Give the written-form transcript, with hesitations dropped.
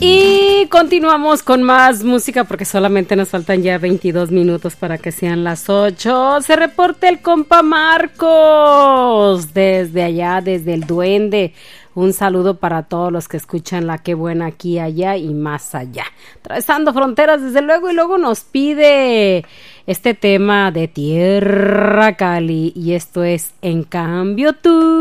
Y continuamos con más música porque solamente nos faltan ya 22 minutos para que sean las 8. Se reporta el compa Marcos desde allá, desde el Duende. Un saludo para todos los que escuchan La Qué Buena aquí, allá y más allá. Atravesando fronteras, desde luego, y luego nos pide este tema de Tierra Cali. Y esto es En Cambio Tú.